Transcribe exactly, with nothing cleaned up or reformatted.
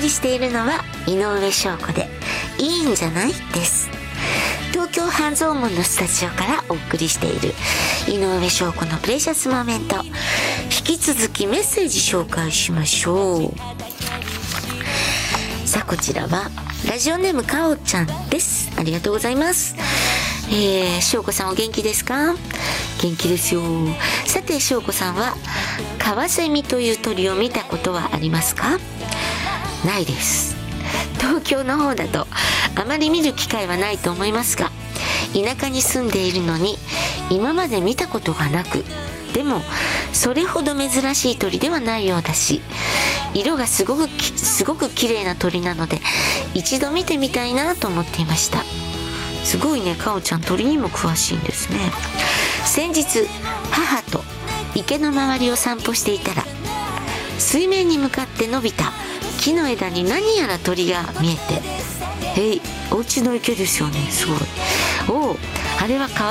りしているのは井上翔子でいいんじゃないです。東京半蔵門のスタジオからお送りしている井上翔子のプレシャスモメント、引き続きメッセージ紹介しましょう。さあこちらはラジオネームかおちゃんです。ありがとうございます。えー、翔子さんお元気ですか？元気ですよ。さて翔子さんはカワセミという鳥を見たことはありますか？ないです。東京の方だとあまり見る機会はないと思いますが、田舎に住んでいるのに今まで見たことがなく、でもそれほど珍しい鳥ではないようだし、色がすごくきすごく綺麗な鳥なので一度見てみたいなと思っていました。すごいね、かおちゃん鳥にも詳しいんですね。先日母と池の周りを散歩していたら、水面に向かって伸びた木の枝に何やら鳥が見えて、えい、お家の池ですよね。すごい。おお、あれは